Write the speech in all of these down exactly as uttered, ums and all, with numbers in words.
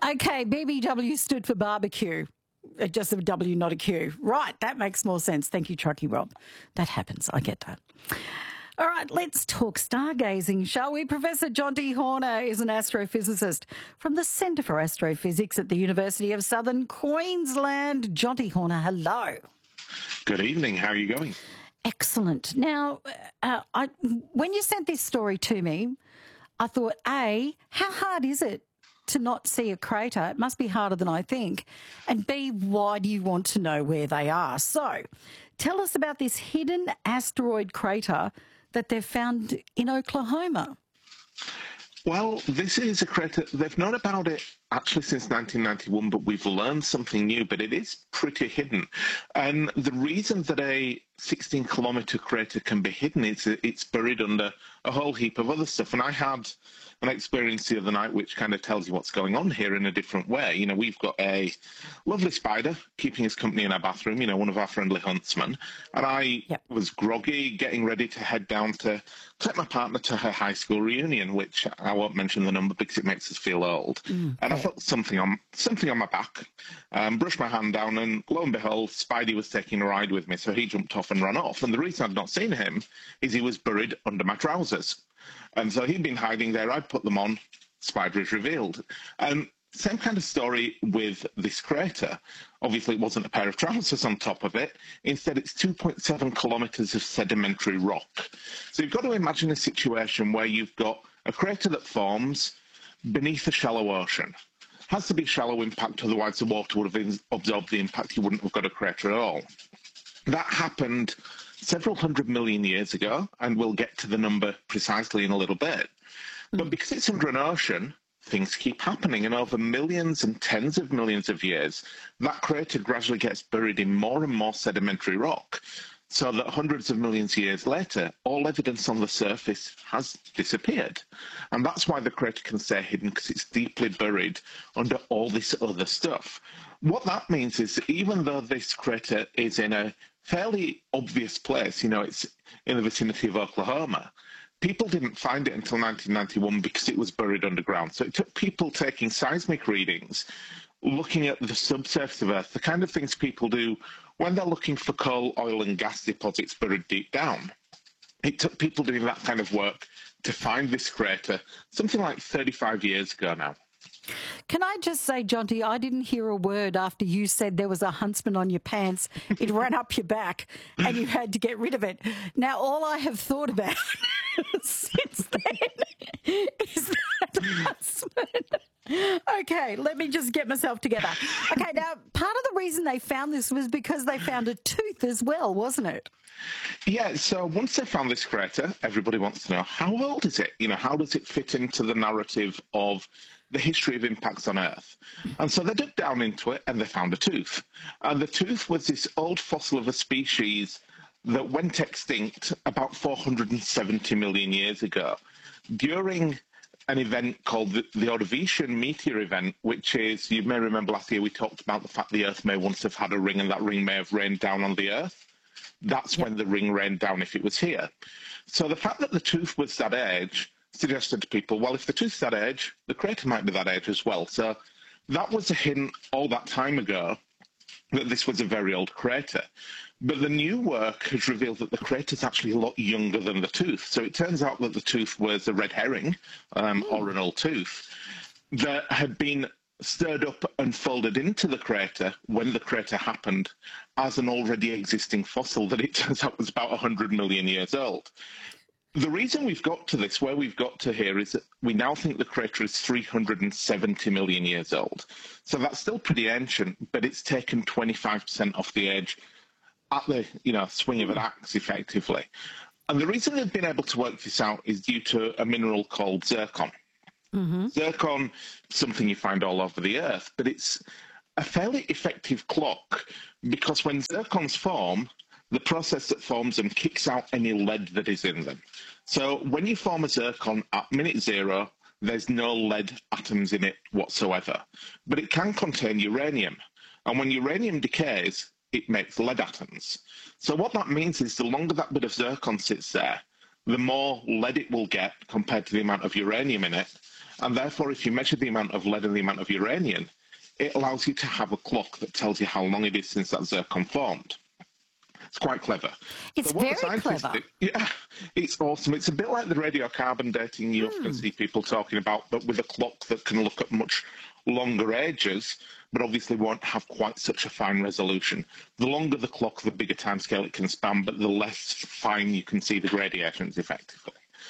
Okay, B B W stood for barbecue. Uh, Just a W, not a Q. Right, that makes more sense. Thank you, Truckee Rob. That happens. I get that. All right, let's talk stargazing, shall we? Professor Jonty Horner is an astrophysicist from the Centre for Astrophysics at the University of Southern Queensland. Jonty Horner, hello. Good evening. How are you going? Excellent. Now, uh, I, when you sent this story to me, I thought, A, how hard is it to not see a crater? It must be harder than I think. And B, why do you want to know where they are? So tell us about this hidden asteroid crater that they've found in Oklahoma. Well, this is a crater. They've known about it actually since nineteen ninety-one, but we've learned something new, but it is pretty hidden. And the reason that a sixteen kilometre crater can be hidden is that it's buried under a whole heap of other stuff. And I had an experience the other night which kind of tells you what's going on here in a different way. You know, we've got a lovely spider keeping us company in our bathroom, you know, one of our friendly huntsmen. And I Yep. was groggy, getting ready to head down to take my partner to her high school reunion, which I won't mention the number because it makes us feel old. Mm, and I okay. felt something on something on my back, um, brushed my hand down, and lo and behold, Spidey was taking a ride with me, so he jumped off and ran off. And the reason I'd not seen him is he was buried under my trousers. And so he'd been hiding there. I'd put them on. Spider is revealed. And same kind of story with this crater. Obviously, it wasn't a pair of trousers on top of it. Instead, it's two point seven kilometres of sedimentary rock. So you've got to imagine a situation where you've got a crater that forms beneath a shallow ocean. Has to be shallow impact, otherwise the water would have absorbed the impact. You wouldn't have got a crater at all. That happened several hundred million years ago, and we'll get to the number precisely in a little bit. But because it's under an ocean, things keep happening, and over millions and tens of millions of years, that crater gradually gets buried in more and more sedimentary rock, so that hundreds of millions of years later, all evidence on the surface has disappeared. And that's why the crater can stay hidden, because it's deeply buried under all this other stuff. What that means is that even though this crater is in a fairly obvious place, you know, it's in the vicinity of Oklahoma, people didn't find it until nineteen ninety-one because it was buried underground. So it took people taking seismic readings, looking at the subsurface of Earth, the kind of things people do when they're looking for coal, oil and gas deposits buried deep down. It took people doing that kind of work to find this crater something like thirty-five years ago now. Can I just say, Jonty, I didn't hear a word after you said there was a huntsman on your pants. It ran up your back and you had to get rid of it. Now, all I have thought about since then is that huntsman. Okay, let me just get myself together. Okay, now, part of the reason they found this was because they found a tooth as well, wasn't it? Yeah, so once they found this crater, everybody wants to know, how old is it? You know, how does it fit into the narrative of the history of impacts on Earth? And so they dug down into it and they found a tooth. And the tooth was this old fossil of a species that went extinct about four hundred seventy million years ago during an event called the, the Ordovician meteor event, which is, you may remember last year we talked about the fact the Earth may once have had a ring and that ring may have rained down on the Earth. That's yep. when the ring rained down if it was here. So the fact that the tooth was that age suggested to people, well, if the tooth's that age, the crater might be that age as well. So that was a hint all that time ago that this was a very old crater. But the new work has revealed that the crater's actually a lot younger than the tooth. So it turns out that the tooth was a red herring, um, mm. or an old tooth, that had been stirred up and folded into the crater when the crater happened as an already existing fossil that it turns out was about one hundred million years old. The reason we've got to this, where we've got to here, is that we now think the crater is three hundred seventy million years old. So that's still pretty ancient, but it's taken twenty-five percent off the age at the, you know, swing of an axe, effectively. And the reason they've been able to work this out is due to a mineral called zircon. Mm-hmm. Zircon, something you find all over the Earth, but it's a fairly effective clock, because when zircons form, the process that forms them kicks out any lead that is in them. So when you form a zircon at minute zero, there's no lead atoms in it whatsoever. But it can contain uranium. And when uranium decays, it makes lead atoms. So what that means is the longer that bit of zircon sits there, the more lead it will get compared to the amount of uranium in it. And therefore, if you measure the amount of lead and the amount of uranium, it allows you to have a clock that tells you how long it is since that zircon formed. It's quite clever. It's so what very the scientists clever. Do, yeah, it's awesome. It's a bit like the radiocarbon dating you hmm. often see people talking about, but with a clock that can look at much longer ages, but obviously won't have quite such a fine resolution. The longer the clock, the bigger timescale it can span, but the less fine you can see the gradations effectively.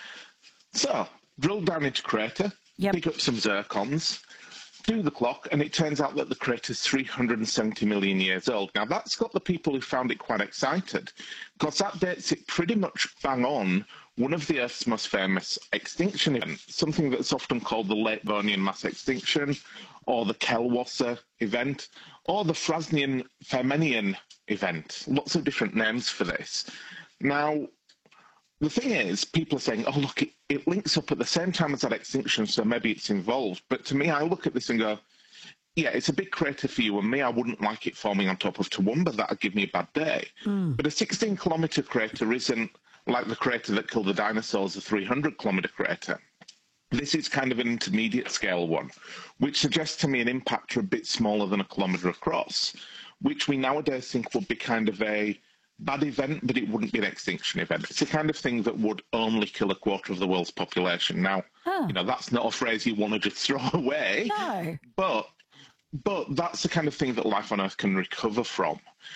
So, drill down into crater, yep. pick up some zircons, do the clock, and it turns out that the crater is three hundred seventy million years old. Now, that's got the people who found it quite excited, because that dates it pretty much bang on one of the Earth's most famous extinction events, something that's often called the Late Devonian mass extinction, or the Kellwasser event, or the Frasnian-Fernmenian event. Lots of different names for this. Now, the thing is, people are saying, oh, look, it, it links up at the same time as that extinction, so maybe it's involved. But to me, I look at this and go, yeah, it's a big crater for you and me. I wouldn't like it forming on top of Toowoomba. That would give me a bad day. Mm. But a sixteen kilometre crater isn't like the crater that killed the dinosaurs, a three hundred kilometre crater. This is kind of an intermediate scale one, which suggests to me an impactor a bit smaller than a kilometre across, which we nowadays think would be kind of a bad event, but it wouldn't be an extinction event. It's the kind of thing that would only kill a quarter of the world's population. Now, oh. you know, that's not a phrase you want to just throw away, no. but but that's the kind of thing that life on Earth can recover from.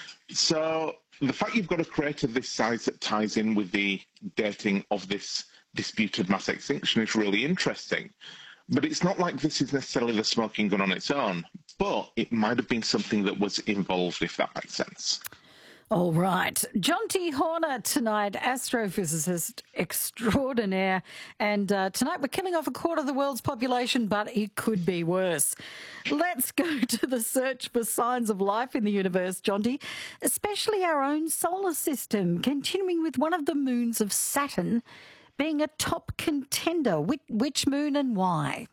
So the fact you've got a crater this size that ties in with the dating of this disputed mass extinction is really interesting. But it's not like this is necessarily the smoking gun on its own, but it might have been something that was involved, if that makes sense. All right. Jonty Horner tonight, astrophysicist extraordinaire. And uh, tonight we're killing off a quarter of the world's population, but it could be worse. Let's go to the search for signs of life in the universe, Jonty, especially our own solar system, continuing with one of the moons of Saturn being a top contender. Which, which moon and why?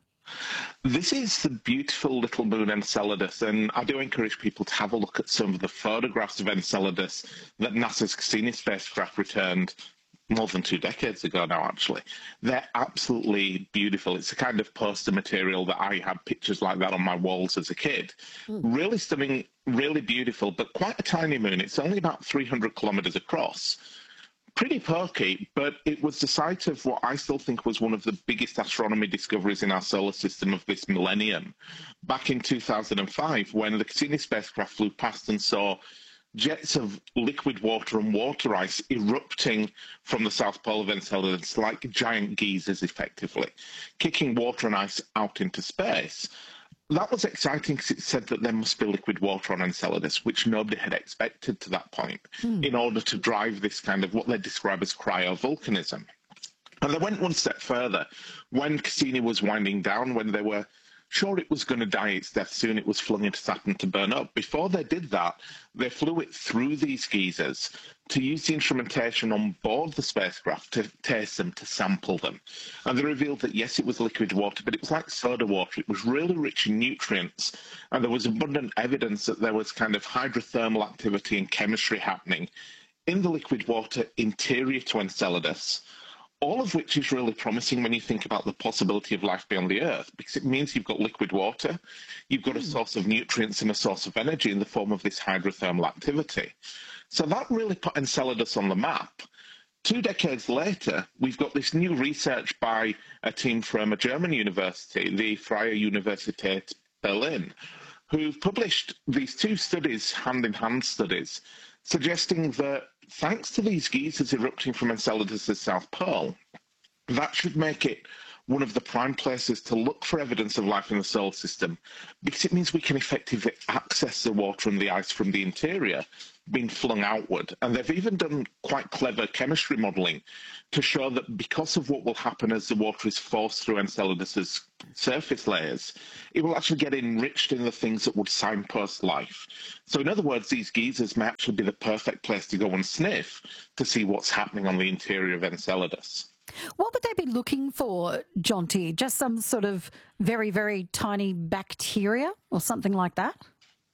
This is the beautiful little moon Enceladus, and I do encourage people to have a look at some of the photographs of Enceladus that NASA's Cassini spacecraft returned more than two decades ago now, actually. They're absolutely beautiful. It's the kind of poster material that I had pictures like that on my walls as a kid. Mm. Really stunning, really beautiful, but quite a tiny moon. It's only about three hundred kilometres across. Pretty perky, but it was the site of what I still think was one of the biggest astronomy discoveries in our solar system of this millennium. Back in two thousand five, when the Cassini spacecraft flew past and saw jets of liquid water and water ice erupting from the south pole of Enceladus like giant geysers, effectively, kicking water and ice out into space. That was exciting because it said that there must be liquid water on Enceladus, which nobody had expected to that point, mm. in order to drive this kind of what they describe as cryovolcanism. And they went one step further. When Cassini was winding down, when they were sure it was going to die its death soon, it was flung into Saturn to burn up. Before they did that, they flew it through these geysers to use the instrumentation on board the spacecraft to taste them, to sample them. And they revealed that, yes, it was liquid water, but it was like soda water. It was really rich in nutrients, and there was abundant evidence that there was kind of hydrothermal activity and chemistry happening in the liquid water interior to Enceladus, all of which is really promising when you think about the possibility of life beyond the Earth, because it means you've got liquid water, you've got a source of nutrients and a source of energy in the form of this hydrothermal activity. So that really put Enceladus on the map. Two decades later, we've got this new research by a team from a German university, the Freie Universität Berlin, who've published these two studies, hand-in-hand studies, suggesting that thanks to these geysers erupting from Enceladus' south pole, that should make it one of the prime places to look for evidence of life in the solar system, because it means we can effectively access the water and the ice from the interior being flung outward. And they've even done quite clever chemistry modelling to show that because of what will happen as the water is forced through Enceladus' surface layers, it will actually get enriched in the things that would signpost life. So in other words, these geysers may actually be the perfect place to go and sniff to see what's happening on the interior of Enceladus. What would they be looking for, Jonty? Just some sort of very, very tiny bacteria or something like that?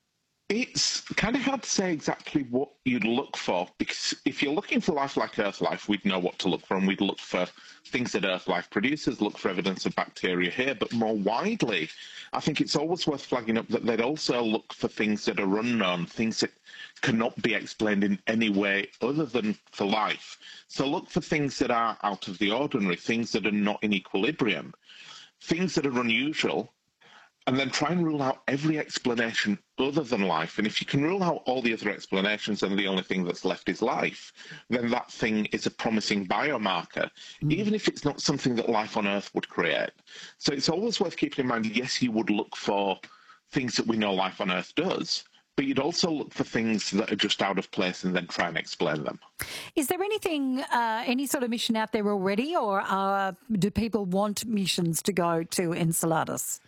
It's kind of hard to say exactly what you'd look for, because if you're looking for life like Earth life, we'd know what to look for, and we'd look for things that Earth life produces, look for evidence of bacteria here. But more widely, I think it's always worth flagging up that they'd also look for things that are unknown, things that cannot be explained in any way other than for life. So look for things that are out of the ordinary, things that are not in equilibrium, things that are unusual, and then try and rule out every explanation other than life. And if you can rule out all the other explanations and the only thing that's left is life, then that thing is a promising biomarker, mm. even if it's not something that life on Earth would create. So it's always worth keeping in mind, yes, you would look for things that we know life on Earth does, but you'd also look for things that are just out of place and then try and explain them. Is there anything, uh, any sort of mission out there already, or uh, do people want missions to go to Enceladus?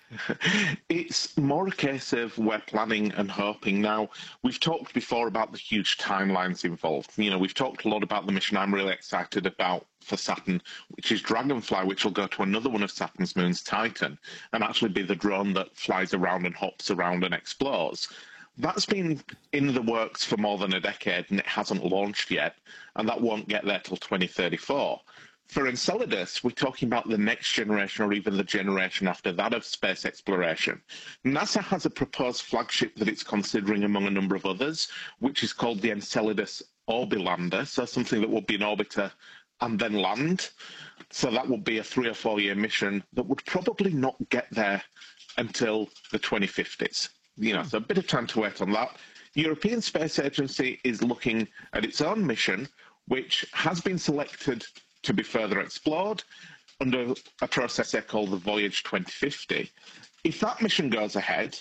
It's more a case of we're planning and hoping. Now, we've talked before about the huge timelines involved. You know, we've talked a lot about the mission I'm really excited about for Saturn, which is Dragonfly, which will go to another one of Saturn's moons, Titan, and actually be the drone that flies around and hops around and explores. That's been in the works for more than a decade, and it hasn't launched yet, and that won't get there till twenty thirty-four. For Enceladus, we're talking about the next generation, or even the generation after that, of space exploration. NASA has a proposed flagship that it's considering among a number of others, which is called the Enceladus Orbilander, so something that will be an orbiter and then land. So that would be a three or four year mission that would probably not get there until the twenty fifties. You know, so a bit of time to wait on that. European Space Agency is looking at its own mission, which has been selected to be further explored under a process they call the Voyage twenty fifty. If that mission goes ahead,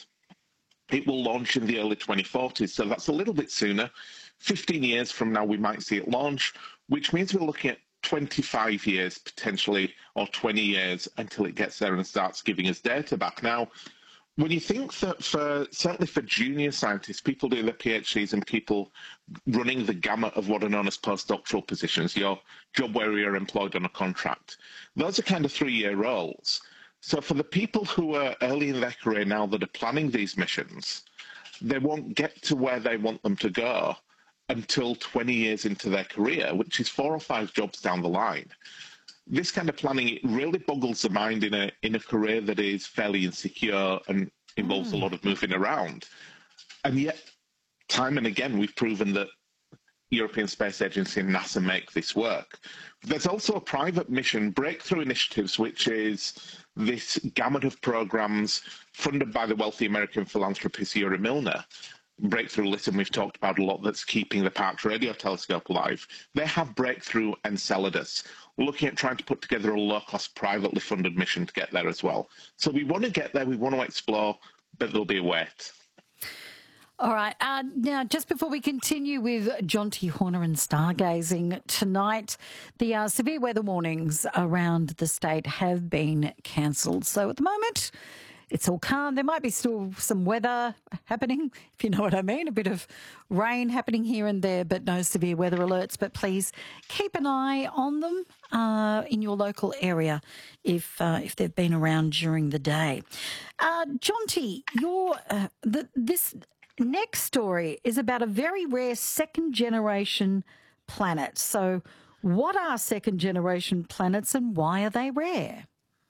it will launch in the early twenty forties, so that's a little bit sooner. fifteen years from now, we might see it launch, which means we're looking at twenty-five years potentially, or twenty years, until it gets there and starts giving us data back. Now, when you think that for, certainly for junior scientists, people doing their PhDs and people running the gamut of what are known as postdoctoral positions, your job where you're employed on a contract, those are kind of three-year roles. So for the people who are early in their career now that are planning these missions, they won't get to where they want them to go until twenty years into their career, which is four or five jobs down the line. This kind of planning, it really boggles the mind in a in a career that is fairly insecure and involves mm. a lot of moving around. And yet, time and again, we've proven that European Space Agency and NASA make this work. There's also a private mission, Breakthrough Initiatives, which is this gamut of programs funded by the wealthy American philanthropist Yuri Milner. Breakthrough Listen, we've talked about a lot, that's keeping the Parkes Radio Telescope alive. They have Breakthrough Enceladus, looking at trying to put together a low-cost, privately funded mission to get there as well. So we want to get there, we want to explore, but there'll be a wait. All right. Uh, now, just before we continue with Jonty Horner and stargazing tonight, the uh, severe weather warnings around the state have been cancelled. So at the moment, it's all calm. There might be still some weather happening, if you know what I mean, a bit of rain happening here and there, but no severe weather alerts. But please keep an eye on them uh, in your local area if uh, if they've been around during the day. Uh, Jonty, your uh, the, this next story is about a very rare second-generation planet. So what are second-generation planets and why are they rare?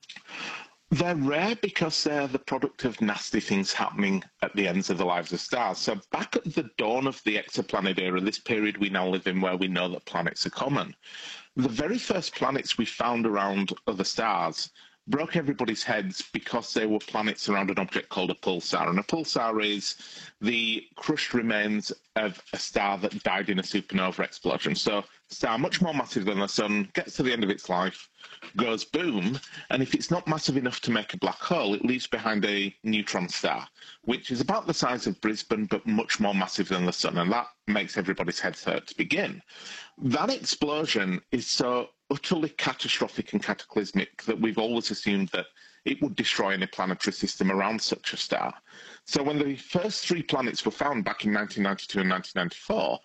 They're rare because they're the product of nasty things happening at the ends of the lives of stars. So back at the dawn of the exoplanet era, this period we now live in where we know that planets are common, the very first planets we found around other stars broke everybody's heads because they were planets around an object called a pulsar. And a pulsar is the crushed remains of a star that died in a supernova explosion. So a star much more massive than the sun gets to the end of its life, goes boom, and if it's not massive enough to make a black hole, it leaves behind a neutron star, which is about the size of Brisbane, but much more massive than the sun, and that makes everybody's heads hurt to begin. That explosion is so utterly catastrophic and cataclysmic that we've always assumed that it would destroy any planetary system around such a star. So when the first three planets were found back in nineteen ninety-two and nineteen ninety-four,